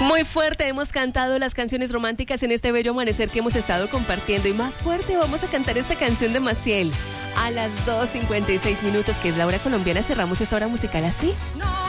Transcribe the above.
Muy fuerte hemos cantado las canciones románticas en este bello amanecer que hemos estado compartiendo. Y más fuerte vamos a cantar esta canción de Maciel a las 2:56, que es la hora colombiana. Cerramos esta hora musical así.